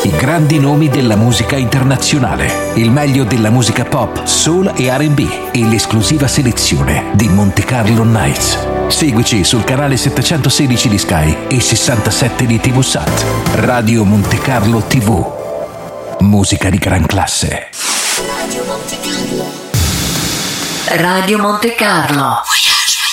I grandi nomi della musica internazionale, il meglio della musica pop, soul e R&B e l'esclusiva selezione di Monte Carlo Nights. Seguici sul canale 716 di Sky e 67 di TV Sat. Radio Monte Carlo TV. Musica di gran classe. Radio Monte Carlo.